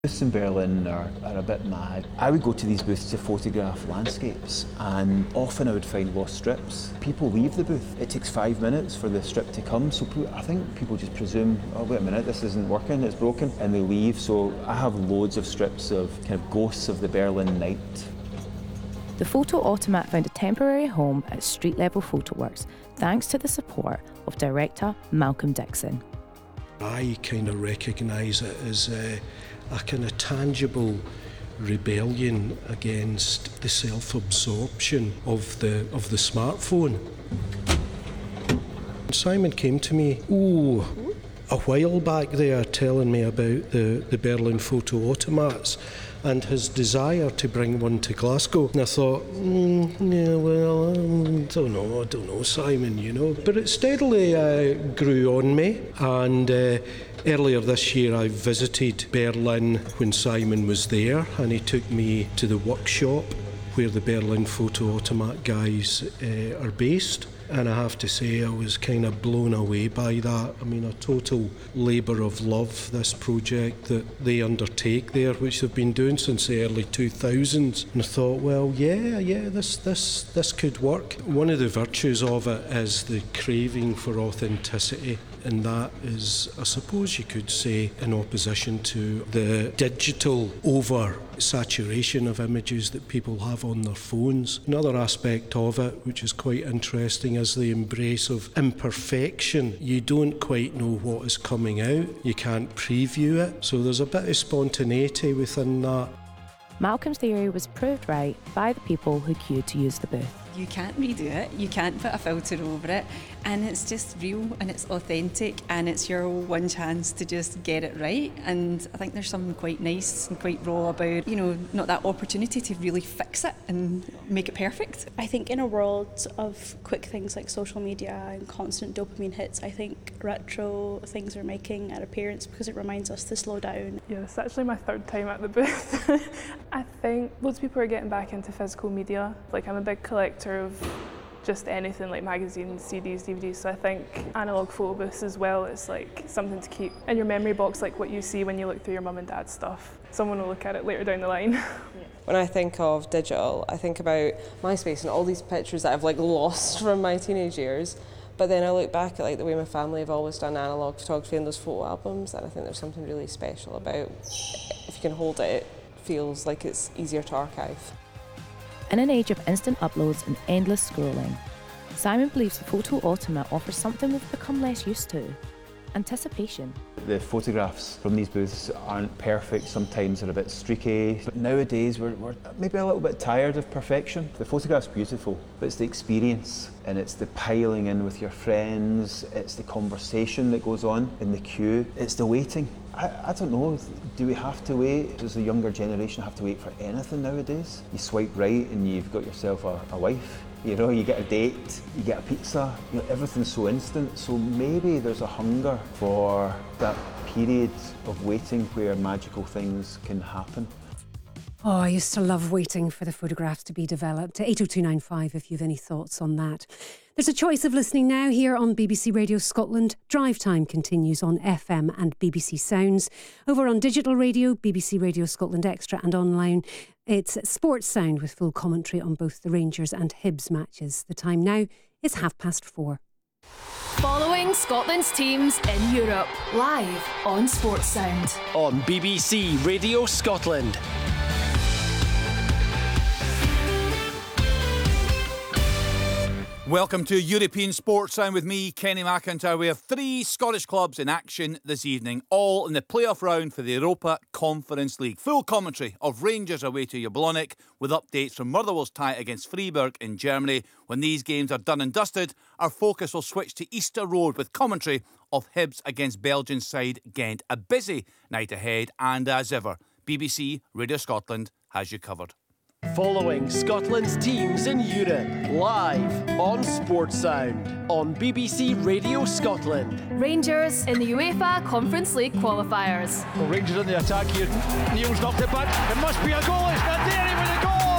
Booths in Berlin are a bit mad. I would go to these booths to photograph landscapes, and often I would find lost strips. People leave the booth. It takes 5 minutes for the strip to come, so I think people just presume, oh wait a minute, this isn't working, it's broken, and they leave. So I have loads of strips of kind of ghosts of the Berlin night. The Photo Automat found a temporary home at Street Level Photoworks thanks to the support of director Malcolm Dixon. I kind of recognise it as a kind of tangible rebellion against the self-absorption of the smartphone. Simon came to me, a while back there, telling me about the Berlin Photo Automats and his desire to bring one to Glasgow. And I thought, I don't know, Simon, you know. But it steadily grew on me, and earlier this year I visited Berlin when Simon was there, and he took me to the workshop where the Berlin Photo Automat guys are based. And I have to say I was kind of blown away by that. I mean, a total labour of love, this project that they undertake there, which they've been doing since the early 2000s. And I thought, well, this could work. One of the virtues of it is the craving for authenticity. And that is, I suppose you could say, in opposition to the digital over-saturation of images that people have on their phones. Another aspect of it, which is quite interesting, is the embrace of imperfection. You don't quite know what is coming out. You can't preview it. So there's a bit of spontaneity within that. Malcolm's theory was proved right by the people who queued to use the booth. You can't redo it, you can't put a filter over it, and it's just real and it's authentic, and it's your one chance to just get it right. And I think there's something quite nice and quite raw about, not that opportunity to really fix it and make it perfect. I think in a world of quick things like social media and constant dopamine hits, I think retro things are making an appearance because it reminds us to slow down. Yeah, it's actually my third time at the booth. I think loads of people are getting back into physical media. Like, I'm a big collector of just anything like magazines, CDs, DVDs, so I think analogue photo booths as well, it's like something to keep in your memory box, like what you see when you look through your mum and dad's stuff. Someone will look at it later down the line. When I think of digital, I think about MySpace and all these pictures that I've lost from my teenage years. But then I look back at the way my family have always done analogue photography and those photo albums, and I think there's something really special about if you can hold it, it feels like it's easier to archive. In an age of instant uploads and endless scrolling, Simon believes the Photo Automat offers something we've become less used to: anticipation. The photographs from these booths aren't perfect, sometimes they're a bit streaky, but nowadays we're maybe a little bit tired of perfection. The photograph's beautiful, but it's the experience, and it's the piling in with your friends, it's the conversation that goes on in the queue, it's the waiting. I don't know, do we have to wait? Does the younger generation have to wait for anything nowadays? You swipe right and you've got yourself a wife. You get a date, you get a pizza, everything's so instant. So maybe there's a hunger for that period of waiting where magical things can happen. Oh, I used to love waiting for the photographs to be developed. 80295 if you've any thoughts on that. There's a choice of listening now here on BBC Radio Scotland. Drive Time continues on FM and BBC Sounds. Over on digital radio, BBC Radio Scotland Extra, and online, it's Sports Sound with full commentary on both the Rangers and Hibs matches. The time now is 4:30. Following Scotland's teams in Europe, live on Sports Sound. On BBC Radio Scotland. Welcome to European Sports Sound with me, Kenny McIntyre. We have 3 Scottish clubs in action this evening, all in the playoff round for the Europa Conference League. Full commentary of Rangers away to Jablonec, with updates from Motherwell's tie against Freiburg in Germany. When these games are done and dusted, our focus will switch to Easter Road with commentary of Hibs against Belgian side Ghent. A busy night ahead, and as ever, BBC Radio Scotland has you covered. Following Scotland's teams in Europe, live on Sports Sound on BBC Radio Scotland. Rangers in the UEFA Conference League qualifiers. Well, Rangers on the attack here. Neil's knocked it back. It must be a goal. It's not there.